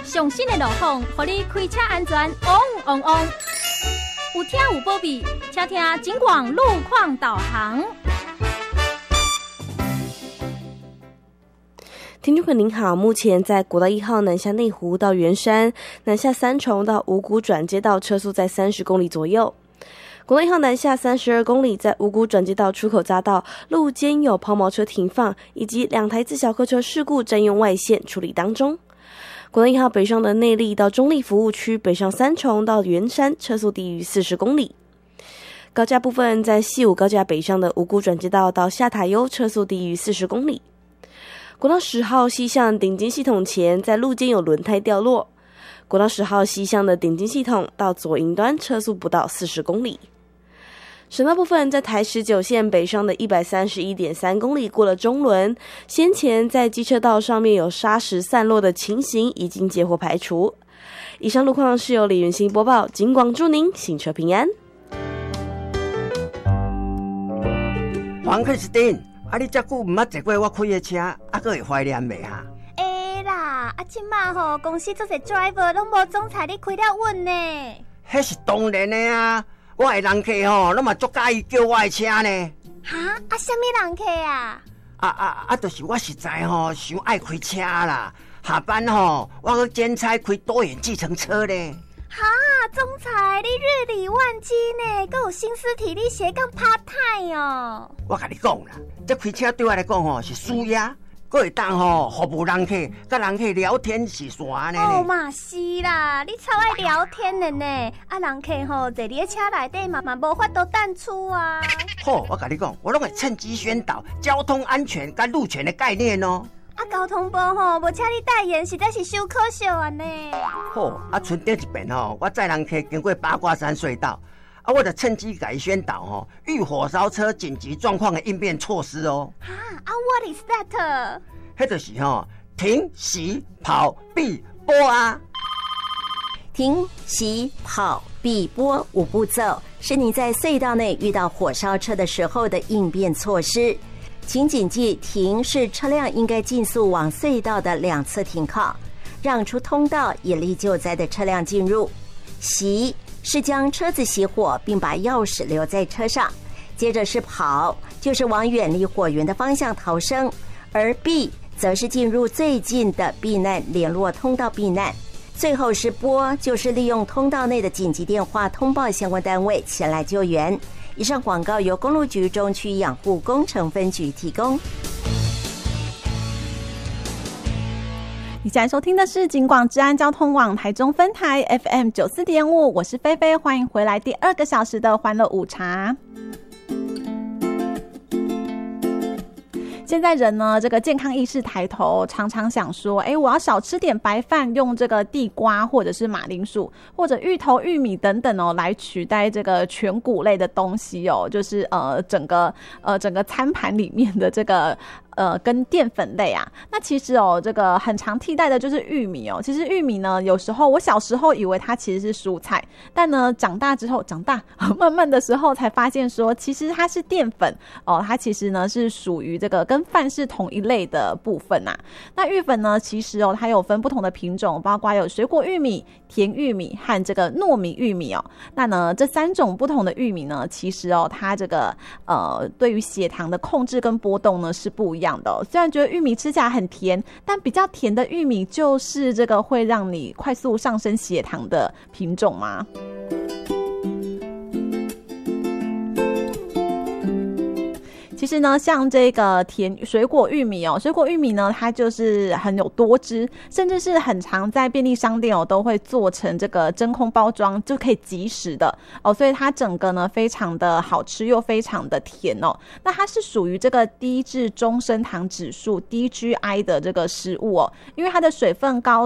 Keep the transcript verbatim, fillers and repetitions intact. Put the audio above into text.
上新的路况，让你开车安全旺旺旺。有听有保庇，请听警广路况导航。 听众朋友您好，目前在国道一号南下内湖到圆山，南下三重到五股转接道车速在三十公里左右。国道一号南下三十二公里，在五股转接道出口匝道路肩有抛锚车停放，以及两台自小客车事故占用外线处理当中。国道一号北上的内坜到中坜服务区，北上三重到圆山车速低于四十公里。高架部分在西武高架北上的五股转接道到下塔悠车速低于四十公里。国道十号西向顶尖系统前，在路肩有轮胎掉落。国道十号西向的顶尖系统到左营端车速不到四十公里。省道部分在台十九线北上的 一百三十一点三公里过了中仑，先前在机车道上面有砂石散落的情形已经结获排除。以上路况是由李云欣播报，警广祝您行车平安。 黄克斯汀，啊你遮久毋捌坐过我开的车，啊阁会怀念未哈？ 会啦，啊即马吼公司做些 driver 拢无总裁你开了稳呢。 迄是当然的啊。我的人客吼，拢嘛足介意叫我的车呢。 哈啊，什么人客啊？ 啊啊啊！就是我实在吼，想爱开车啦。下班吼，我去兼差开多元计程车呢。 哈，总裁你日理万机呢，阁有心思体力斜杠 part time 哦。 我甲你讲啦，这开车对我来讲吼是舒压。阁会当吼服务人客，甲人客聊天是啥呢？ 哦嘛是啦，你超爱聊天的呢。啊，人客吼坐你的车内底嘛嘛无法度淡出啊。 好，我甲你讲，我拢会趁机宣导交通安全甲路权的概念哦。 啊，交通部吼无请你代言，实在是伤可惜啊呢。 好，啊，春顶一遍吼，我载人客经过八卦山隧道。啊，我就趁机改宣导哦，遇火烧车紧急状况的应变措施哦。 啊啊 ，What is that？ 迄就是吼、哦，停、熄、跑、避、波啊。 停、熄、跑、避、波五步骤，是你在隧道内遇到火烧车的时候的应变措施。请谨记，停是车辆应该尽速往隧道的两侧停靠，让出通道，引力救灾的车辆进入。熄是将车子熄火，并把钥匙留在车上。接着是跑，就是往远离火源的方向逃生，而避则是进入最近的避难联络通道避难。最后是拨，就是利用通道内的紧急电话通报相关单位前来救援。以上广告由公路局中区养护工程分局提供。 你现在收听的是警广治安交通网台中分台 F M 九十四点五，我是菲菲，欢迎回来第二个小时的欢乐午茶。现在人呢，这个健康意识抬头，常常想说，哎，我要少吃点白饭，用这个地瓜或者是马铃薯或者芋头、玉米等等哦，来取代这个全谷类的东西哦，就是呃整个呃整个餐盘里面的这个。呃，跟淀粉类啊，那其实哦，这个很常替代的就是玉米哦。其实玉米呢，有时候我小时候以为它其实是蔬菜，但呢，长大之后，长大慢慢的时候才发现说，其实它是淀粉哦，它其实呢是属于这个跟饭是同一类的部分啊。那玉粉呢，其实哦，它有分不同的品种，包括有水果玉米、甜玉米和这个糯米玉米哦。那呢，这三种不同的玉米呢，其实哦，它这个呃，对于血糖的控制跟波动呢是不一样的。虽然觉得玉米吃起来很甜，但比较甜的玉米就是这个会让你快速上升血糖的品种吗？其实呢，像这个甜水果玉米哦，水果玉米呢，它就是很有多汁，甚至是很常在便利商店哦都会做成这个真空包装，就可以即食的哦，所以它整个呢非常的好吃又非常的甜哦。那它是属于这个低至中升糖指数 D G I 的这个食物哦，因为它的水分高。